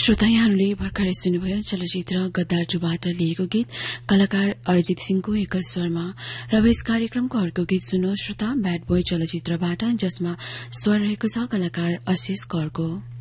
श्रोता यहाँहरूले भर्खरै सुन्नुभयो चलचित्र गद्दार 2 बाट लिएको गीत कलाकार अरिजित सिंहको एकल स्वरमा। र यस कार्यक्रमको अर्को गीत सुन्नु श्रोता ब्याड बोय चलचित्रबाट, जसमा स्वर रहेको छ कलाकार आशिष करको।